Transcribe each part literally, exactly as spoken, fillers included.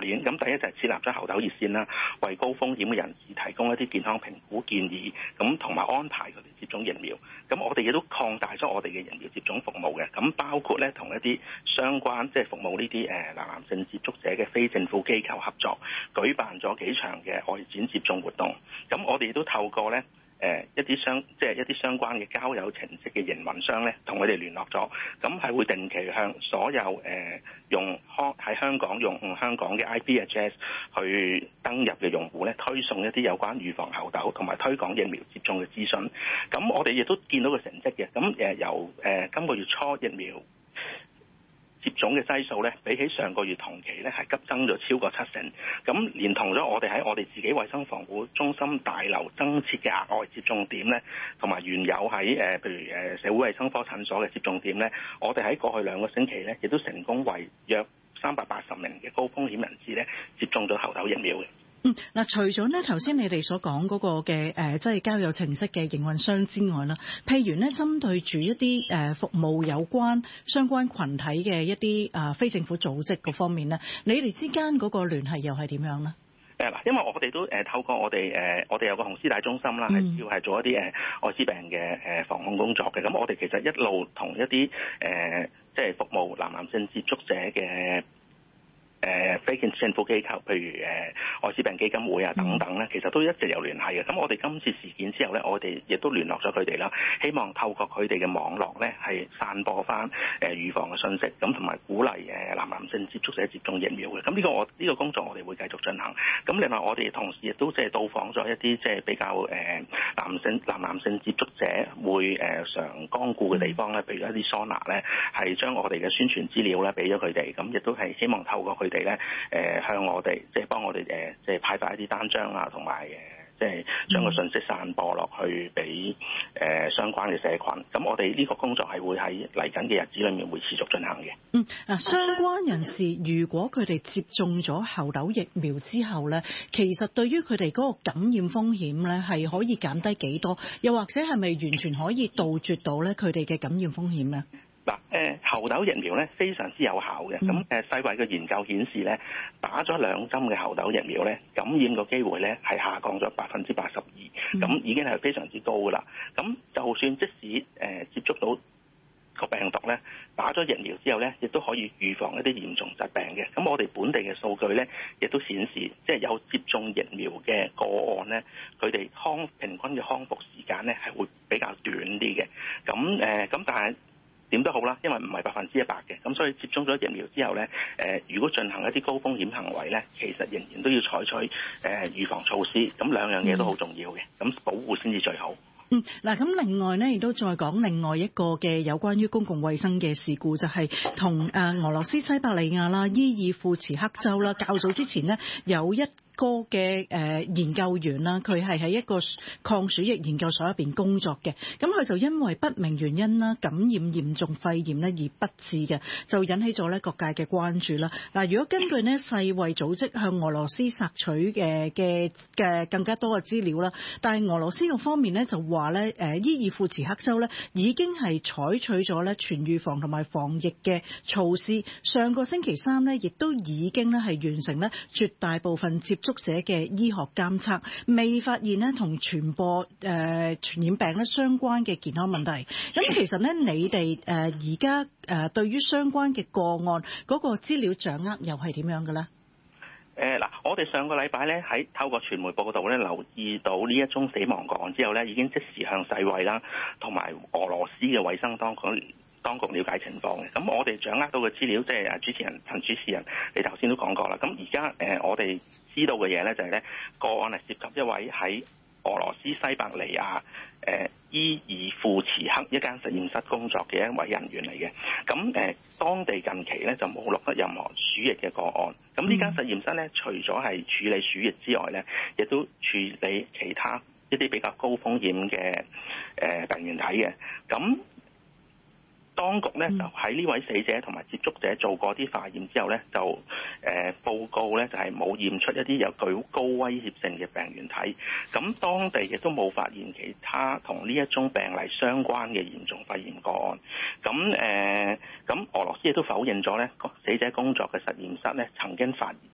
年，咁第一就係設立咗猴痘熱線啦，為高風險嘅人士提供一啲健康評估建議，咁同埋安排佢哋接種疫苗。咁我哋亦都擴大咗我哋嘅疫苗接種服務嘅，咁包括咧同一啲相關即係服務呢啲誒男男性接觸者嘅非政府機構合作，舉辦咗幾場嘅外展接種活動。咁我哋亦都透過咧。誒一啲相即係一啲相關嘅交友程式嘅營運商咧，同佢哋聯絡咗，咁係會定期向所有誒、呃、用香喺香港用香港嘅 I P address 去登入嘅用戶咧，推送一啲有關預防猴痘同埋推廣疫苗接種嘅資訊。咁我哋亦都見到個成績嘅，咁誒由誒、呃、今個月初疫苗接種嘅劑數咧，比起上個月同期咧係急增咗超過七成。咁連同咗我哋喺我哋自己衛生防護中心大樓增設嘅額外接種點咧，同埋原有喺誒譬如誒社會衛生科診所嘅接種點咧，我哋喺過去兩個星期咧，亦都成功為約三百八十名嘅高風險人士咧接種咗猴痘疫苗嘅。 嗯，嗱，除咗咧頭先你哋所講嗰個嘅誒，即係交友程式嘅營運商之外啦，譬如咧針對住一啲誒服務有關相關群體嘅一啲誒非政府組織嗰方面咧，你哋之間嗰個聯繫又係點樣咧？ 誒嗱，因為我哋都誒透過我哋誒我哋有個紅絲帶中心啦，係主要係做一啲誒愛滋病嘅誒防控工作嘅。咁我哋其實一路同一啲誒即係服務男男性接觸者嘅。誒非政府機構，譬如誒愛滋病基金會啊等等咧，其實都一直有聯繫嘅。咁我哋今次事件之後咧，我哋亦都聯絡咗佢哋啦，希望透過佢哋嘅網絡咧，係散播翻誒預防嘅信息，咁同埋鼓勵誒男男性接觸者接種疫苗嘅。咁呢個我呢個工作我哋會繼續進行。咁另外我哋同時亦都即係到訪咗一啲即係比較誒男性男男性接觸者會誒常光顧嘅地方咧，譬如一啲桑拿咧，係將我哋嘅宣傳資料咧俾咗佢哋，咁亦都係希望透過佢哋咧，誒向我哋即係幫我哋誒即係派發一啲單張啊，同埋誒即係將個信息散播落去俾誒相關嘅社群。咁我哋呢個工作係會喺嚟緊嘅日子裏面會持續進行嘅。 嗯，嗱，相關人士如果佢哋接種咗猴痘疫苗之後咧，其實對於佢哋嗰個感染風險咧係可以減低幾多？又或者係咪完全可以杜絕到咧佢哋嘅感染風險咧？ 嗱，誒猴痘疫苗咧非常之有效嘅，咁誒世衛嘅研究顯示咧，打咗兩針嘅猴痘疫苗咧，感染個機會咧係下降咗百分之八十二，咁已經係非常之高噶啦。咁就算即使誒、呃、接觸到個病毒咧，打咗疫苗之後咧，亦都可以預防一啲嚴重疾病嘅。咁我哋本地嘅數據咧，亦都顯示，即係有接種疫苗嘅個案咧，佢哋康平均嘅康復時間咧係會比較短啲嘅。咁誒咁但係點都好啦，因為唔係百分之一百嘅，咁所以接種咗疫苗之後咧，誒如果進行一啲高風險行為咧，其實仍然都要採取誒預防措施，咁兩樣嘢都好重要嘅，咁保護先至最好。 嗯，嗱，咁另外咧，亦都再講另外一個嘅有關於公共衛生嘅事故，就係同誒俄羅斯西伯利亞啦、伊爾庫茨克州啦，較早之前呢，有一個嘅誒研究員啦，佢係喺一個抗鼠疫研究所入邊工作嘅，咁佢就因為不明原因啦感染嚴重肺炎咧而不治嘅，就引起咗咧各界嘅關注啦。嗱，如果根據呢世衛組織向俄羅斯索取嘅嘅嘅更加多嘅資料啦，但係俄羅斯個方面咧就話咧誒伊爾庫茨克州咧已經係採取咗咧全預防同埋防疫嘅措施，上個星期三咧亦都已經咧係完成咧絕大部分接觸者嘅醫學監測，未發現咧同傳播誒、呃、傳染病咧相關嘅健康問題。咁其實咧，你哋誒而家誒對於相關嘅個案嗰個資料掌握又係點樣嘅咧？ 誒嗱，我哋上個禮拜咧喺透過傳媒報道咧，留意到呢一宗死亡個案之後咧，已經即時向世衛啦同埋俄羅斯嘅衛生當局當局了解情況嘅。咁我哋掌握到嘅資料，即係誒主持人陳主持人，你頭先都講過啦。咁而家誒我哋知道嘅嘢咧，就係咧個案係涉及一位喺俄羅斯西伯利亞誒伊爾庫茨克一間實驗室工作嘅一位人員嚟嘅。咁誒當地近期咧就冇錄得任何鼠疫嘅個案。咁呢間實驗室咧，除咗係處理鼠疫之外咧，亦都處理其他一啲比較高風險嘅誒病原體嘅。咁當局咧就喺呢位死者同埋接觸者做過啲化驗之後咧，就誒、呃、報告咧就係、是、冇驗出一啲有具高威脅性嘅病原體。咁當地亦都冇發現其他同呢一宗病例相關嘅嚴重肺炎個案。咁誒咁俄羅斯亦都否認咗咧死者工作嘅實驗室咧曾經發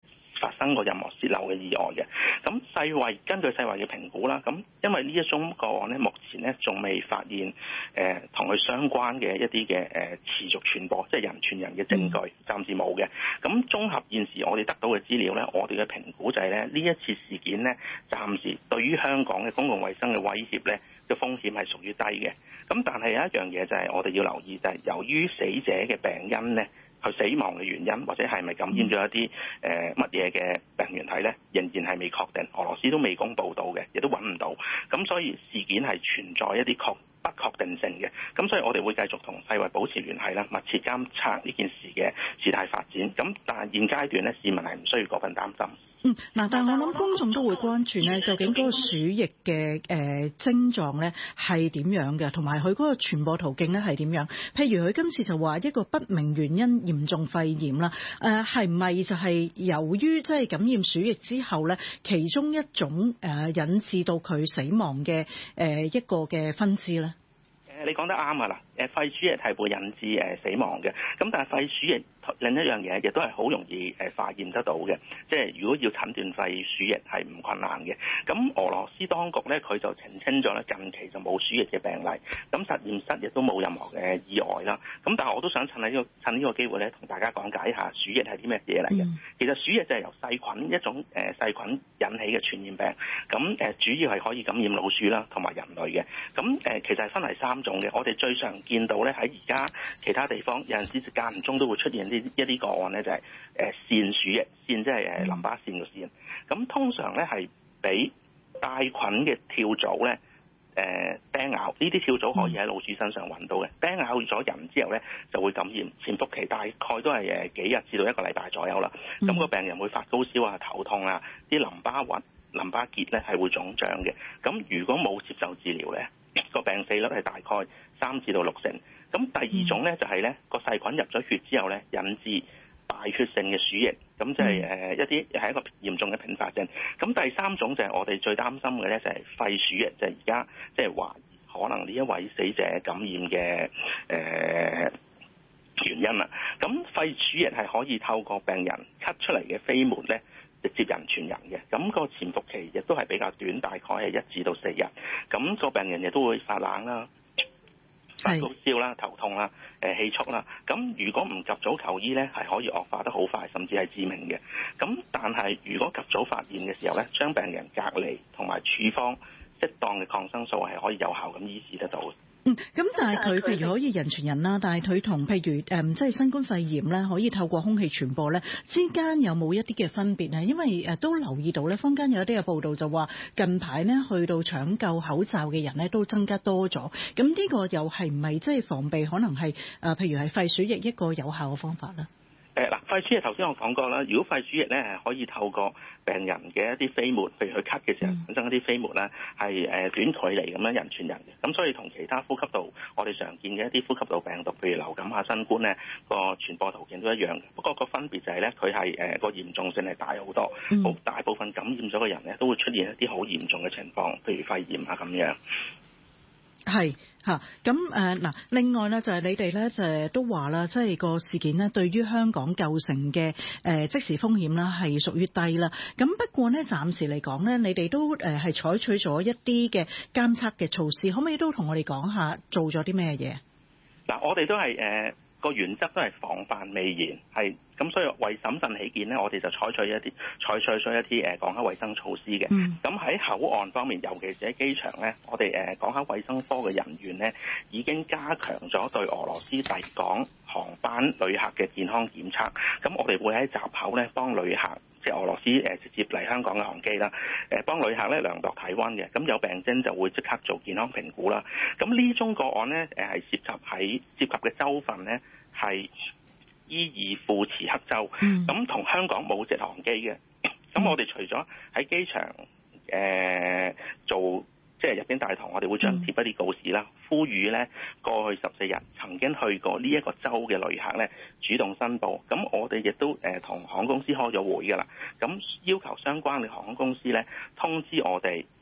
發生過任何洩漏嘅意外嘅。咁世衛根據世衛嘅評估啦，咁因為呢一宗個案咧，目前咧仲未發現誒同佢相關嘅一啲嘅誒持續傳播，即係人傳人嘅證據，暫時冇嘅。咁綜合現時我哋得到嘅資料咧，我哋嘅評估就係咧，呢一次事件咧，暫時對於香港嘅公共衛生嘅威脅咧嘅風險係屬於低嘅。咁但係有一樣嘢就係我哋要留意，就係由於死者嘅病因咧，佢死亡嘅原因或者係咪感染咗一啲誒乜嘢嘅病原體咧，仍然係未確定，俄羅斯都未公佈到嘅，亦都揾唔到。咁所以事件係存在一啲確不確定性嘅。咁所以我哋會繼續同世衛保持聯繫啦，密切監察呢件事嘅事態發展。咁但係現階段咧，市民係唔需要過分擔心。 嗯，嗱，但係我諗公眾都會關注咧，究竟嗰個鼠疫嘅誒症狀咧係點樣嘅，同埋佢嗰個傳播途徑咧係點樣？譬如佢今次就話一個不明原因嚴重肺炎啦，誒係唔係就係由於即係感染鼠疫之後咧，其中一種誒、呃、引致到佢死亡嘅誒、呃、一個嘅分支咧？ 誒，你講得啱啊啦！誒，肺鼠疫係會引致誒死亡嘅，咁但係肺鼠疫另一樣嘢亦都係好容易誒發現得到嘅，即係如果要診斷肺鼠疫係唔困難嘅。咁俄羅斯當局咧佢就澄清咗咧，近期就冇鼠疫嘅病例，咁實驗室亦都冇任何嘅意外啦。咁但係我都想趁喺呢個趁呢個機會咧，同大家講解一下鼠疫係啲咩嘢嚟嘅。其實鼠疫就係由細菌一種誒細菌引起嘅傳染病，咁誒主要係可以感染老鼠啦同埋人類嘅。咁誒其實係分為三種嘅，我哋最常見到咧喺而家其他地方有陣時間唔中都會出現呢一啲個案咧，就係誒腺鼠疫，腺即係誒淋巴腺嘅腺。咁通常咧係俾帶菌嘅跳蚤咧誒叮咬，呢啲跳蚤可以喺老鼠身上揾到嘅，叮咬咗人之後咧就會感染，潛伏期大概都係誒幾日至到一個禮拜左右啦。咁個病人會發高燒啊、頭痛啊，啲淋巴核、淋巴結咧係會腫脹嘅。咁如果冇接受治療咧，個病死率係大概三至到六成。咁第二種咧就係咧個細菌入咗血之後咧，引致敗血性嘅鼠疫，咁即係誒一啲係一個嚴重嘅併發症。咁第三種就係我哋最擔心嘅咧，就係肺鼠疫，就係而家即係懷疑可能呢一位死者感染嘅誒、呃、原因啦。咁肺鼠疫係可以透過病人咳出嚟嘅飛沫咧，直接人傳人嘅。咁個潛伏期亦都係比較短，大概係一至到四日。咁個病人亦都會發冷啦、發高燒啦、頭痛啦、誒氣促啦，咁如果唔及早求醫咧，係可以惡化得好快，甚至係致命嘅。咁但係如果及早發現嘅時候咧，將病人隔離同埋處方適當嘅抗生素係可以有效咁醫治得到嘅。 嗯，咁但係佢譬如可以人傳人啦，但係佢同譬如誒即係新冠肺炎咧，可以透過空氣傳播咧，之間有冇一啲嘅分別咧？因為誒都留意到咧，坊間有一啲嘅報道就話近排咧去到搶購口罩嘅人咧都增加多咗，咁呢個又係唔係即係防備可能係誒譬如係肺鼠疫一個有效嘅方法咧？ 誒嗱，肺鼠疫頭先我講過啦，如果肺鼠疫咧係可以透過病人嘅一啲飛沫，譬如佢咳嘅時候產生一啲飛沫咧，係誒短距離咁樣人傳人嘅，咁所以同其他呼吸道我哋常見嘅一啲呼吸道病毒，譬如流感啊、新冠咧個傳播途徑都一樣嘅，不過個分別就係咧佢係誒個嚴重性係大好多，好大部分感染咗嘅人咧都會出現一啲好嚴重嘅情況，譬如肺炎啊咁樣。 係嚇，咁誒嗱，另外咧就係你哋咧就係都話啦，即係個事件咧對於香港構成嘅誒即時風險啦係屬於低啦。咁不過咧暫時嚟講咧，你哋都誒係採取咗一啲嘅監測嘅措施，可唔可以都同我哋講下做咗啲咩嘢？嗱， 我哋都係誒個原則都係防範未然，係咁，所以為審慎起見咧，我哋就採取一啲採取咗一啲誒港口衞生措施嘅。咁喺、嗯、口岸方面，尤其是喺機場咧，我哋誒港口衞生科嘅人員咧已經加強咗對俄羅斯抵港航班旅客嘅健康檢測。咁我哋會喺閘口咧幫旅客，即係俄羅斯誒直接嚟香港嘅航機啦，誒幫旅客咧量度體温嘅。咁有病徵就會即刻做健康評估啦。咁呢宗個案咧誒係涉及喺涉及嘅州份咧係伊爾庫茨克州，咁同、嗯、香港冇直航機嘅。咁我哋除咗喺機場誒、呃、做即係入境大堂，我哋會張貼一啲告示啦，呼籲咧過去十四日曾經去過呢一個州嘅旅客咧主動申報。咁我哋亦都誒同航空公司開咗會㗎啦，咁要求相關嘅航空公司咧通知我哋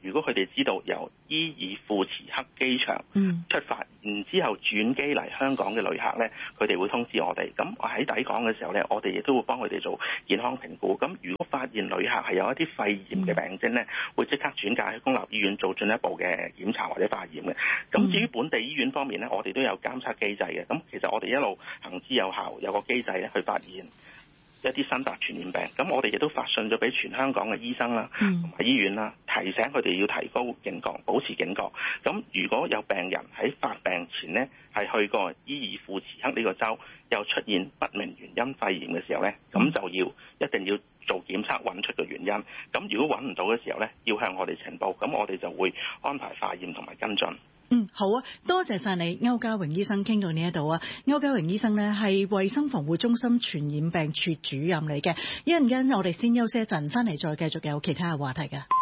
如果佢哋知道由伊爾庫茨克機場出發，嗯、然之後轉機嚟香港嘅旅客咧，佢哋會通知我哋。咁喺抵港嘅時候咧，我哋亦都會幫佢哋做健康評估。咁如果發現旅客係有一啲肺炎嘅病徵咧，會即刻轉介去公立醫院做進一步嘅檢查或者化驗嘅。咁至於本地醫院方面咧，我哋都有監測機制嘅。咁其實我哋一路行之有效，有個機制咧去發現一啲新發傳染病，咁我哋亦都發信咗俾全香港嘅醫生啦，同埋醫院啦，提醒佢哋要提高警覺，保持警覺。咁如果有病人喺發病前呢，係去過伊爾庫茨克呢個州，又出現不明原因肺炎嘅時候呢，咁就要一定要做檢測，揾出個原因。咁如果揾唔到嘅時候呢，要向我哋呈報，咁我哋就會安排化驗同埋跟進。 嗯，好啊，多謝晒你，歐家榮醫生傾到呢一度啊。歐家榮醫生呢係衛生防護中心傳染病處主任嚟嘅。一陣間我哋先休息一陣，翻嚟再繼續有其他嘅話題㗎。